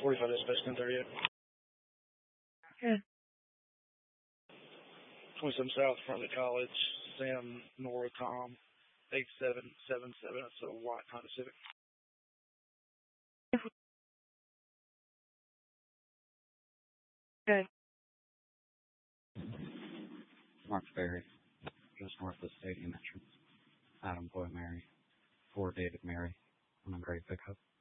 45 Dispatch 1038. Okay. 27 South, front of the college, Sam, Nora, Tom, 8777. That's a white Honda Civic. Good. Mark Ferry, just north of the stadium entrance. Adam Boy Mary, for David Mary on a gray pickup.